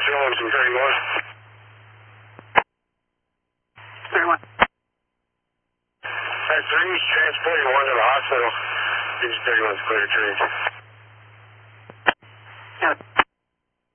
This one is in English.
showing some 31. 31. Alright, 3's transporting one to the hospital. These 31's clear to change. Yeah.